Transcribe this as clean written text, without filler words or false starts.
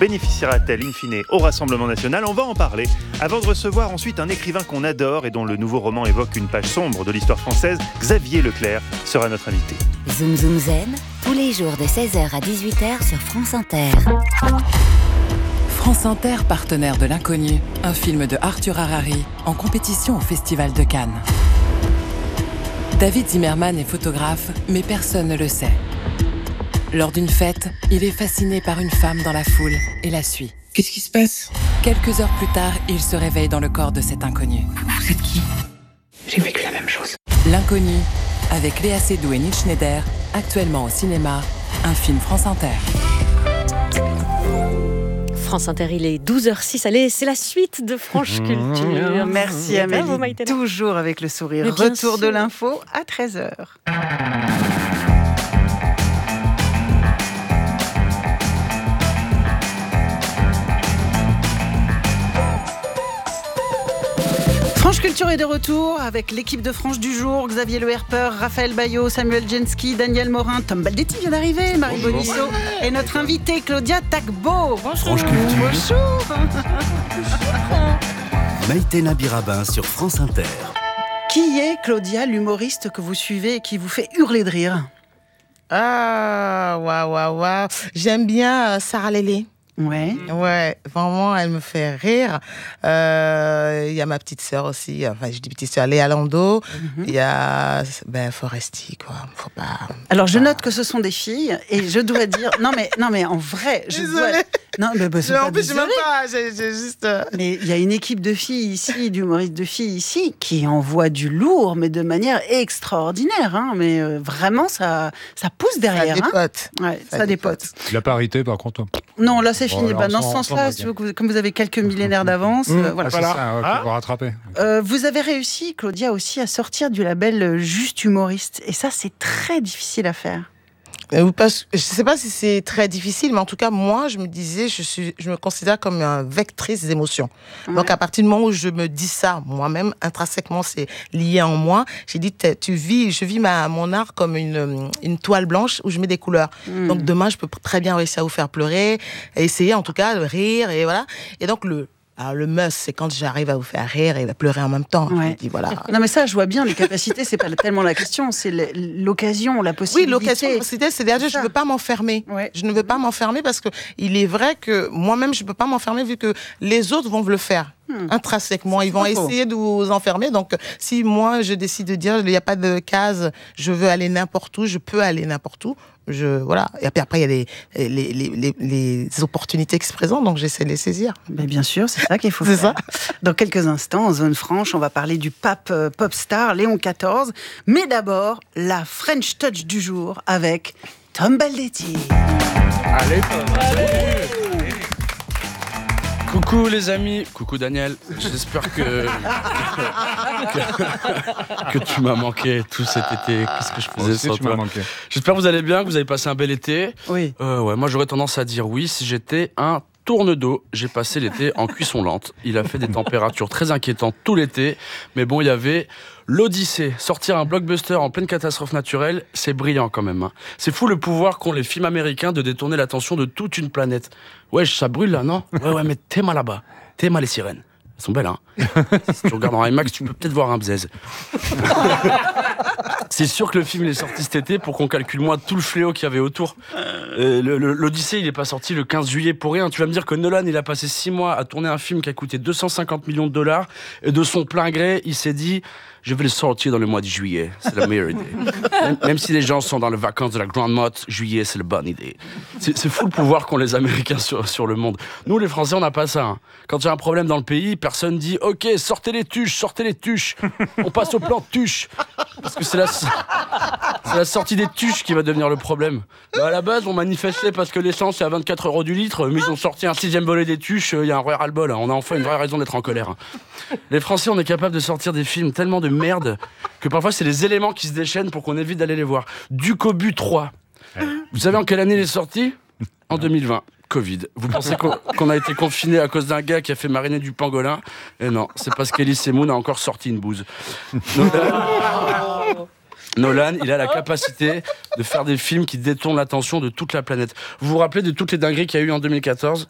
bénéficiera-t-elle in fine au Rassemblement national? On va en parler avant de recevoir ensuite un écrivain qu'on adore et dont le nouveau roman évoque une page sombre de l'histoire française. Xavier Leclerc sera notre invité. Zoom Zoom Zen, tous les jours de 16h à 18h sur France Inter. France Inter, partenaire de L'Inconnu, un film de Arthur Harari en compétition au Festival de Cannes. David Zimmerman est photographe, mais personne ne le sait. Lors d'une fête, il est fasciné par une femme dans la foule et la suit. Qu'est-ce qui se passe? Quelques heures plus tard, il se réveille dans le corps de cet inconnu. Vous êtes qui? J'ai vécu la même chose. L'Inconnu, avec Léa Seydoux et Neil Schneider, actuellement au cinéma, un film France Inter. France Inter, il est 12h06. Allez, c'est la suite de Franche Culture. Merci Amélie, toujours avec le sourire. Retour de l'info à 13h. Franche Culture est de retour avec l'équipe de Franche du jour, Xavier Le Herper, Raphaël Baillot, Samuel Jensky, Daniel Morin, Tom Baldetti vient d'arriver, Marie Bonisso et notre invitée Claudia Tagbo. Franche Culture. Bonjour. Maïté Nabirabin sur France Inter. Qui est Claudia, l'humoriste que vous suivez et qui vous fait hurler de rire? Ah, waouh. J'aime bien Sarah Lélé. Ouais, vraiment, elle me fait rire. Il y a ma petite sœur aussi. Enfin, je dis petite sœur, Léa Landau. Il y a Foresti, quoi. Faut pas. Alors, je note que ce sont des filles et je dois dire. Non, mais en vrai, je Désolée. dois. Non, mais c'est pas En plus, je désolé. même pas. J'ai juste. Mais il y a une équipe de filles ici, d'humoristes de filles ici, qui envoient du lourd, mais de manière extraordinaire. Hein. Mais vraiment, ça pousse derrière. Ça dépote. Hein. Ouais, ça dépote. La parité, par contre. Non, là, c'est fini. Voilà, Dans ce sens-là, si comme vous avez quelques millénaires d'avance, voilà. C'est ça, faut rattraper. Vous avez réussi, Claudia, aussi à sortir du label Juste Humoriste. Et ça, c'est très difficile à faire. Je ne sais pas si c'est très difficile, mais en tout cas, moi, je me disais, je me considère comme une vectrice d'émotions. Ouais. Donc, à partir du moment où je me dis ça, moi-même, intrinsèquement, c'est lié en moi. J'ai dit, je vis mon art comme une toile blanche où je mets des couleurs. Donc, demain, je peux très bien réussir à vous faire pleurer, essayer en tout cas de rire, et voilà. Et donc, le must, c'est quand j'arrive à vous faire rire et à pleurer en même temps. Ouais. Je me dis, voilà. Non, mais ça, je vois bien, les capacités, c'est pas tellement la question, c'est l'occasion, la possibilité. Oui, l'occasion, c'est-à-dire je ne veux pas m'enfermer. Ouais. Je ne veux pas m'enfermer parce qu'il est vrai que moi-même, je ne peux pas m'enfermer vu que les autres vont le faire. Intrinsèquement, ils vont essayer de vous enfermer. Donc, si moi, je décide de dire, il n'y a pas de case, je veux aller n'importe où, je peux aller n'importe où. Voilà. Et après, il y a les opportunités qui se présentent, donc j'essaie de les saisir. Mais bien sûr, c'est ça qu'il faut faire. Ça. Dans quelques instants, en zone franche, on va parler du pape pop star Léon XIV. Mais d'abord, la French Touch du jour avec Tom Baldetti. Allez. Coucou les amis, coucou Daniel, j'espère que tu m'as manqué tout cet été, qu'est-ce que je faisais sans toi. J'espère que vous allez bien, que vous avez passé un bel été. Oui. Moi j'aurais tendance à dire oui si j'étais un tourne d'eau. J'ai passé l'été en cuisson lente, il a fait des températures très inquiétantes tout l'été, mais bon il y avait l'Odyssée. Sortir un blockbuster en pleine catastrophe naturelle, c'est brillant quand même. Hein. C'est fou le pouvoir qu'ont les films américains de détourner l'attention de toute une planète. Wesh, ça brûle là, non? Ouais, mais t'es mal là-bas. T'es mal les sirènes. Elles sont belles, hein. Si tu regardes en IMAX, tu peux peut-être voir un bzèze. C'est sûr que le film il est sorti cet été pour qu'on calcule moins tout le fléau qu'il y avait autour. L'Odyssée, il est pas sorti le 15 juillet pour rien. Tu vas me dire que Nolan, il a passé 6 mois à tourner un film qui a coûté 250 millions de dollars et de son plein gré, il s'est dit je vais le sortir dans le mois de juillet. C'est la meilleure idée. Même si les gens sont dans les vacances de la Grande Motte, juillet, c'est la bonne idée. C'est fou le pouvoir qu'ont les Américains sur le monde. Nous, les Français, on n'a pas ça. Hein. Quand il y a un problème dans le pays, personne dit « Ok, sortez les tuches. On passe au plan de tuches. » Parce que c'est la sortie des tuches qui va devenir le problème. À la base, on manifestait parce que l'essence est à 24 € du litre, mais ils ont sorti un 6e volet des tuches, il y a un vrai ras-le-bol. On a enfin une vraie raison d'être en colère. Les Français, on est capable de sortir des films tellement de merde que parfois c'est les éléments qui se déchaînent pour qu'on évite d'aller les voir. Ducobu 3. Vous savez en quelle année il est sorti? En 2020. Covid. Vous pensez qu'on a été confiné à cause d'un gars qui a fait mariner du pangolin? Et non, c'est parce qu'Elise Moon a encore sorti une bouse. Nolan, il a la capacité de faire des films qui détournent l'attention de toute la planète. Vous vous rappelez de toutes les dingueries qu'il y a eu en 2014 ?